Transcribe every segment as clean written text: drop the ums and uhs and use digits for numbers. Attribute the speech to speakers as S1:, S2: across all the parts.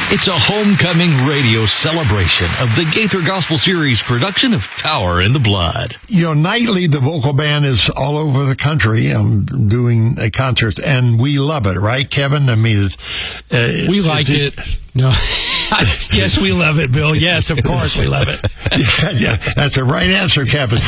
S1: It's a homecoming radio celebration of the Gaither Gospel Series production of Power in the Blood.
S2: Nightly the vocal band is all over the country doing concerts, and we love it, right, Kevin? I mean,
S3: we like it. No. Yes, we love it, Bill. Yes, of course we love it.
S2: Yeah, that's the right answer, Kevin.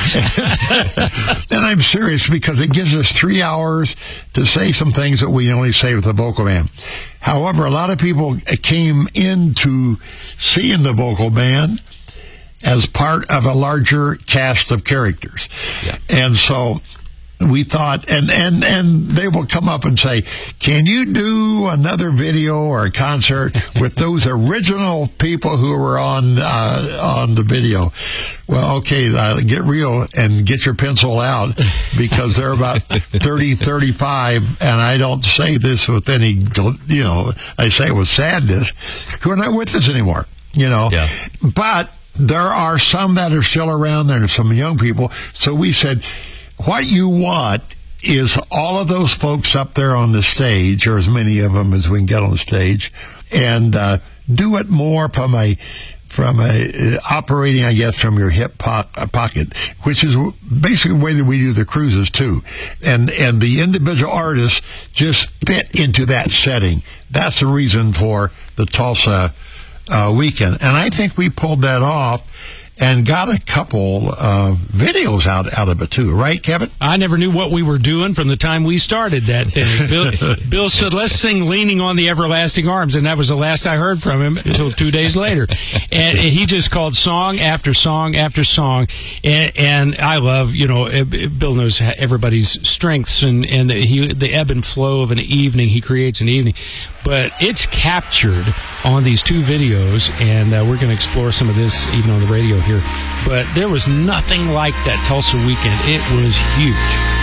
S2: And I'm serious because it gives us 3 hours to say some things that we only say with the vocal band. However, a lot of people came into seeing the vocal band as part of a larger cast of characters. Yeah. And so we thought, and they will come up and say, can you do another video or a concert with those original people who were on the video? Well, okay, get real and get your pencil out, because they're about 30, 35, and I don't say this with any, I say it with sadness, who are not with us anymore, Yeah. But there are some that are still around. There are some young people. So we said, what you want is all of those folks up there on the stage, or as many of them as we can get on the stage, and do it more from a operating, I guess, from your hip pocket, which is basically the way that we do the cruises too. And the individual artists just fit into that setting. That's the reason for the Tulsa weekend. And I think we pulled that off and got a couple videos out of it too, right, Kevin?
S3: I never knew what we were doing from the time we started that thing. Bill said, let's sing Leaning on the Everlasting Arms, and that was the last I heard from him until 2 days later. And he just called song after song after song. And I love, Bill knows everybody's strengths and the ebb and flow of an evening. He creates an evening. But it's captured on these 2 videos, and we're going to explore some of this even on the radio here. But there was nothing like that Tulsa weekend. It was huge.